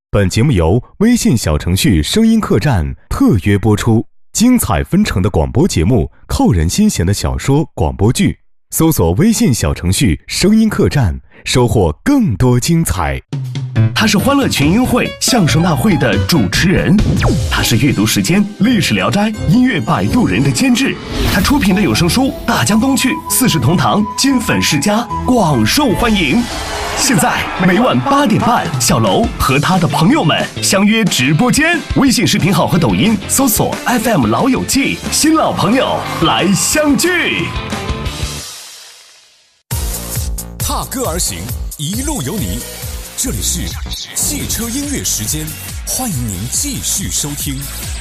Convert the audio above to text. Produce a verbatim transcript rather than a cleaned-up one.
本节目由微信小程序声音客栈特约播出，精彩纷呈的广播节目，扣人心弦的小说广播剧，搜索微信小程序声音客栈，收获更多精彩。 他是欢乐群英会相声大会的主持人，他是阅读时间历史聊斋音乐摆渡人的监制，他出品的有声书《大江东去》四世同堂金粉世家广受欢迎。现在每晚八点半，小楼和他的朋友们相约直播间，微信视频号和抖音搜索 F M 老友记，新老朋友来相聚。 踏歌而行，一路有你。这里是汽车音乐时间，欢迎您继续收听。